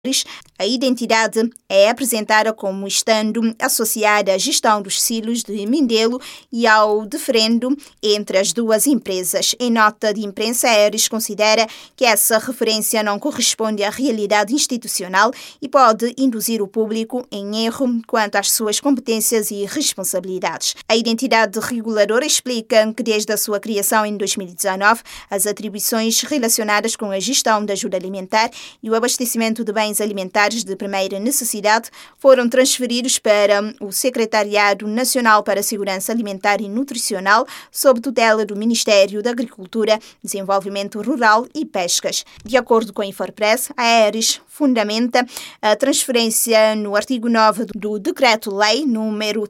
A identidade é apresentada como estando associada à gestão dos silos de Mindelo e ao diferendo entre as duas empresas. Em nota de imprensa, a Aeris considera que essa referência não corresponde à realidade institucional e pode induzir o público em erro quanto às suas competências e responsabilidades. A identidade reguladora explica que desde a sua criação em 2019, as atribuições relacionadas com a gestão da ajuda alimentar e o abastecimento de bens alimentares de primeira necessidade foram transferidos para o Secretariado Nacional para a Segurança Alimentar e Nutricional, sob tutela do Ministério da Agricultura, Desenvolvimento Rural e Pescas. De acordo com a Infopress, a Aeris fundamenta a transferência no artigo 9 do Decreto-Lei número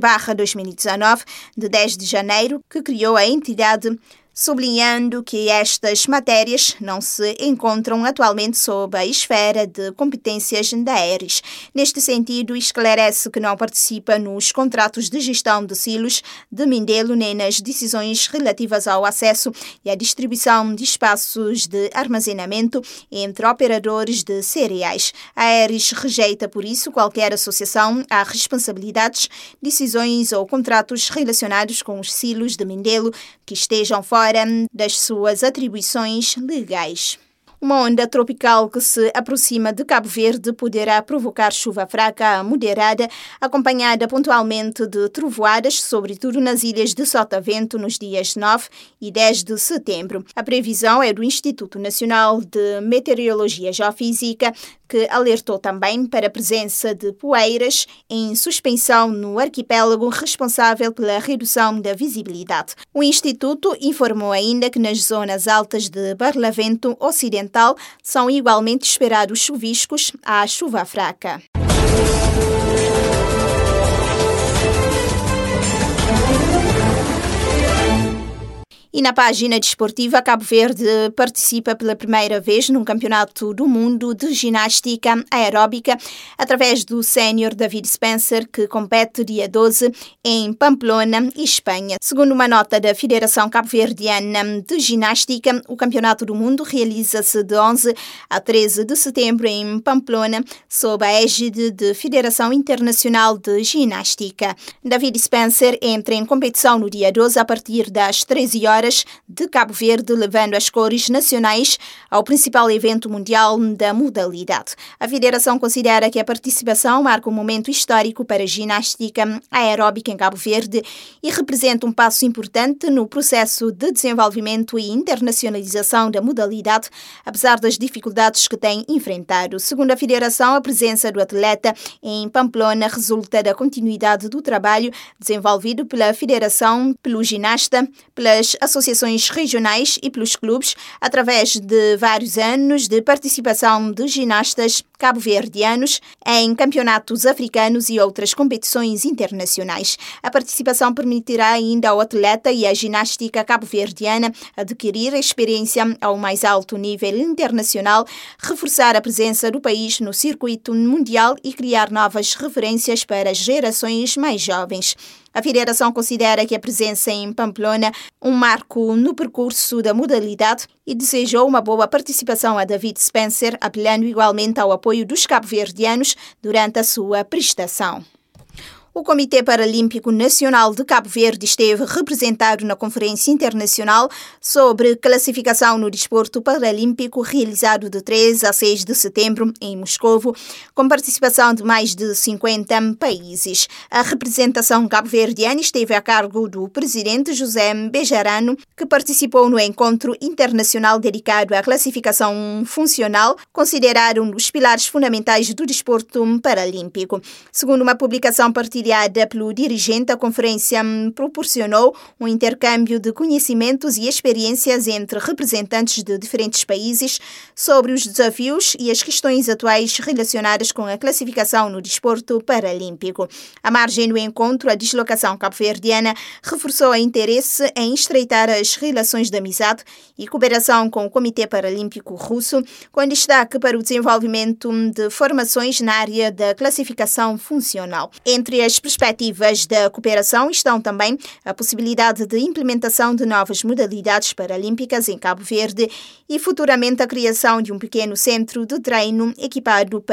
3/2019, de 10 de janeiro, que criou a entidade, sublinhando que estas matérias não se encontram atualmente sob a esfera de competências da Aeris. Neste sentido, esclarece que não participa nos contratos de gestão de silos de Mindelo nem nas decisões relativas ao acesso e à distribuição de espaços de armazenamento entre operadores de cereais. A Aeris rejeita, por isso, qualquer associação a responsabilidades, decisões ou contratos relacionados com os silos de Mindelo que estejam fora das suas atribuições legais. Uma onda tropical que se aproxima de Cabo Verde poderá provocar chuva fraca a moderada, acompanhada pontualmente de trovoadas, sobretudo nas ilhas de Sotavento, nos dias 9 e 10 de setembro. A previsão é do Instituto Nacional de Meteorologia e Geofísica, que alertou também para a presença de poeiras em suspensão no arquipélago, responsável pela redução da visibilidade. O Instituto informou ainda que nas zonas altas de Barlavento Ocidental são igualmente esperados chuviscos à chuva fraca. E na página desportiva, Cabo Verde participa pela primeira vez num campeonato do mundo de ginástica aeróbica através do sénior David Spencer, que compete dia 12 em Pamplona, Espanha. Segundo uma nota da Federação Cabo-Verdiana de Ginástica, o campeonato do mundo realiza-se de 11 a 13 de setembro em Pamplona, sob a égide da Federação Internacional de Ginástica. David Spencer entra em competição no dia 12 a partir das 13 horas de Cabo Verde, levando as cores nacionais ao principal evento mundial da modalidade. A Federação considera que a participação marca um momento histórico para a ginástica aeróbica em Cabo Verde e representa um passo importante no processo de desenvolvimento e internacionalização da modalidade, apesar das dificuldades que tem enfrentado. Segundo a Federação, a presença do atleta em Pamplona resulta da continuidade do trabalho desenvolvido pela Federação, pelo ginasta, pelas associações regionais e pelos clubes, através de vários anos de participação de ginastas cabo-verdianos em campeonatos africanos e outras competições internacionais. A participação permitirá ainda ao atleta e à ginástica cabo-verdiana adquirir experiência ao mais alto nível internacional, reforçar a presença do país no circuito mundial e criar novas referências para as gerações mais jovens. A Federação considera que a presença em Pamplona um marco no percurso da modalidade e desejou uma boa participação a David Spencer, apelando igualmente ao apoio dos cabo-verdianos durante a sua prestação. O Comitê Paralímpico Nacional de Cabo Verde esteve representado na Conferência Internacional sobre Classificação no Desporto Paralímpico, realizado de 3 a 6 de setembro em Moscovo, com participação de mais de 50 países. A representação cabo-verdiana esteve a cargo do presidente José Bejarano, que participou no encontro internacional dedicado à classificação funcional, considerado um dos pilares fundamentais do desporto paralímpico. Segundo uma publicação partilhada pelo dirigente, a conferência proporcionou um intercâmbio de conhecimentos e experiências entre representantes de diferentes países sobre os desafios e as questões atuais relacionadas com a classificação no desporto paralímpico. À margem do encontro, a deslocação cabo-verdiana reforçou o interesse em estreitar as relações de amizade e cooperação com o Comitê Paralímpico Russo, com destaque para o desenvolvimento de formações na área da classificação funcional. Entre as perspectivas da cooperação estão também a possibilidade de implementação de novas modalidades paralímpicas em Cabo Verde e futuramente a criação de um pequeno centro de treino equipado